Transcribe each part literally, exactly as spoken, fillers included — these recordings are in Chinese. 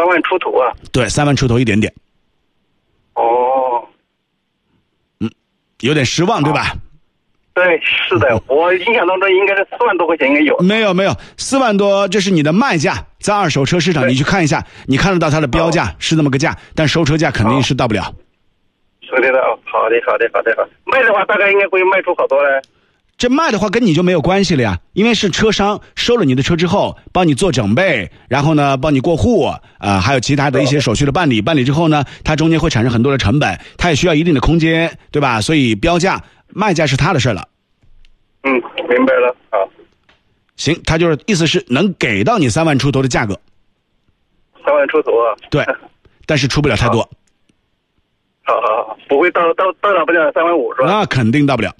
万出头啊？ 对，三万出头一点点。 哦， 嗯，有点失望对吧？ 对，是的，我印象当中应该是四万多块钱应该有。 没有没有，四万多这是你的卖价，在二手车市场你去看一下，你看得到它的标价、哦、是那么个价，但收车价肯定是到不了。 收的哦，好的好的好的好，卖的话大概应该会卖出好多嘞。 这卖的话跟你就没有关系了呀，因为是车商收了你的车之后，帮你做整备，然后呢帮你过户啊、呃，还有其他的一些手续的办理，办理之后呢，它中间会产生很多的成本，它也需要一定的空间，对吧？所以标价卖价是他的事了。 嗯，明白了。好， 行，他就是意思是能给到你三万出头的价格。 三万出头啊？ 对，但是出不了太多。 好好好，不会到到到了不了三万五是吧？ 那肯定到不了。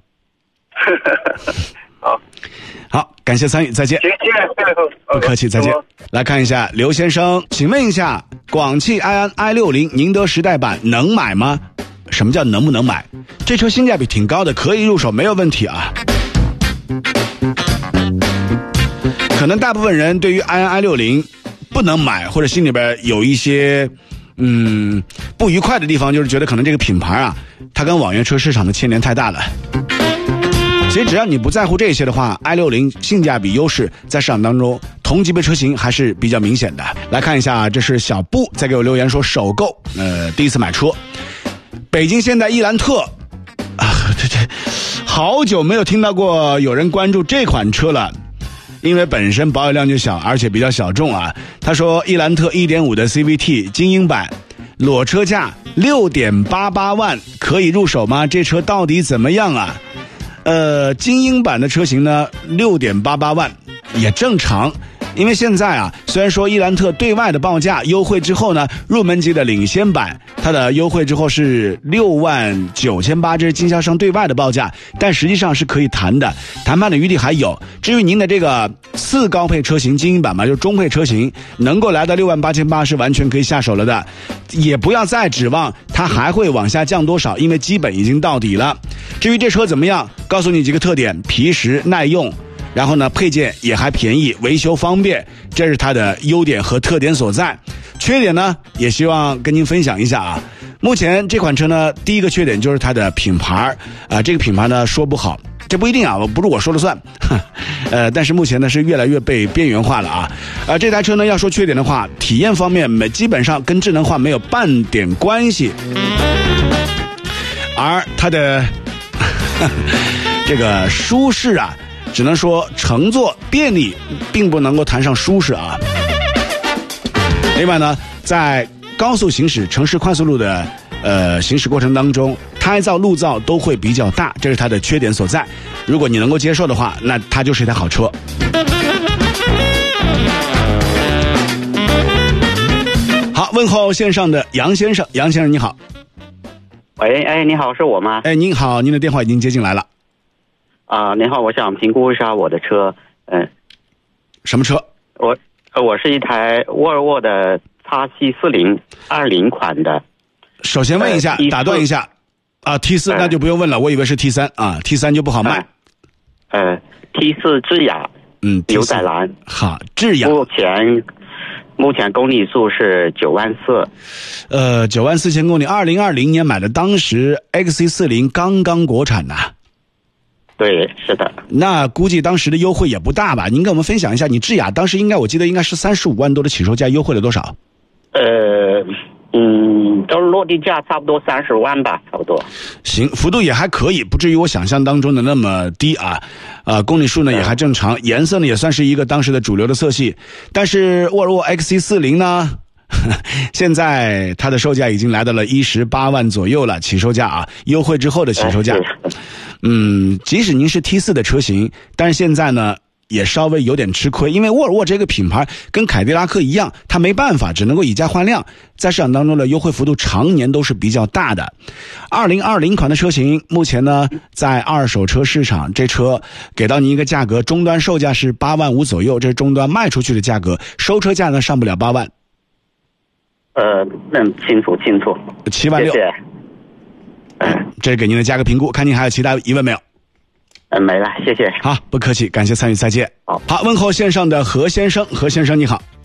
好， 好，感谢参与，再见。 行，谢谢， 不客气，再见。来看一下刘先生，请问一下，广汽埃安 i 六零宁德时代版能买吗？什么叫能不能买？这车性价比挺高的，可以入手，没有问题啊。可能大部分人对于埃安 i 六零不能买，或者心里边有一些嗯不愉快的地方，就是觉得可能这个品牌啊，它跟网约车市场的牵连太大了。其实只要你不在乎这些的话 ，i 六零性价比优势在市场当中同级别车型还是比较明显的。来看一下，这是小布在给我留言说首购，呃，第一次买车，北京现代伊兰特啊，这这好久没有听到过有人关注这款车了。因为本身保有量就小，而且比较小众啊。他说伊兰特 一点五 的 C V T 精英版，裸车价 六点八八万，可以入手吗？这车到底怎么样啊？呃，精英版的车型呢 六点八八万也正常。因为现在啊，虽然说伊兰特对外的报价优惠之后呢，入门级的领先版它的优惠之后是六万九千八，这是经销商对外的报价，但实际上是可以谈的，谈判的余地还有。至于您的这个次高配车型精英版嘛，就是中配车型，能够来到六万八千八是完全可以下手了的，也不要再指望它还会往下降多少，因为基本已经到底了。至于这车怎么样，告诉你几个特点：皮实耐用。然后呢，配件也还便宜，维修方便，这是它的优点和特点所在。缺点呢，也希望跟您分享一下啊。目前这款车呢，第一个缺点就是它的品牌啊、呃，这个品牌呢说不好，这不一定啊，不是我说了算。呃，但是目前呢是越来越被边缘化了啊。呃，这台车呢要说缺点的话，体验方面没基本上跟智能化没有半点关系，而它的这个舒适啊。只能说乘坐便利，并不能够谈上舒适啊。另外呢，在高速行驶、城市快速路的呃行驶过程当中，胎噪、路噪都会比较大，这是它的缺点所在。如果你能够接受的话，那它就是一台好车。好，问候线上的杨先生，杨先生你好。 喂，哎，你好，是我吗？ 哎，您好，您的电话已经接进来了。 啊，您好，我想评估一下我的车，嗯， 什么车？ 我我是一台沃尔沃的 X C 四零二零款的。 首先问一下，呃、打断一下，啊 ，T 四、呃、那就不用问了，我以为是 T 三啊 ，T 三就不好卖。 呃, 呃 ，T 四智雅， 嗯， 牛仔蓝， 好，智雅。 目前目前公里数是九万四， 呃，九万四千公里，二零二零年买的，当时 X C 四零刚刚国产呐、啊。 对，是的。 那估计当时的优惠也不大吧？您跟我们分享一下，你智雅当时应该我记得应该是三十五万多的起售价，优惠了多少？ 呃，嗯，都落地价差不多三十万吧，差不多。 行，幅度也还可以，不至于我想象当中的那么低啊。啊，公里数呢也还正常，颜色呢也算是一个当时的主流的色系。但是沃尔沃 X C 四零呢？现在它的售价已经来到了一十八万左右了，起售价啊，优惠之后的起售价。嗯，即使您是 T 四的车型，但是现在呢也稍微有点吃亏，因为沃尔沃这个品牌跟凯迪拉克一样，它没办法，只能够以价换量，在市场当中的优惠幅度常年都是比较大的。二零二零款的车型，目前呢在二手车市场，这车给到您一个价格，终端售价是八万五左右，这是终端卖出去的价格，收车价呢上不了八万。 呃，嗯，清楚清楚， 七万六。 谢谢。 这是给您的价格评估，看您还有其他疑问没有？ 嗯、呃，没了，谢谢。 好，不客气，感谢参与，再见。 好， 好，问候线上的何先生，何先生你好。